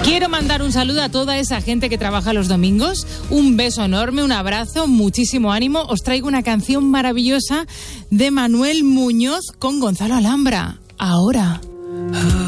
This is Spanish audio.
Quiero mandar un saludo a toda esa gente que trabaja los domingos. Un beso enorme, un abrazo, muchísimo ánimo. Os traigo una canción maravillosa de Manuel Muñoz con Gonzalo Alhambra. Ahora.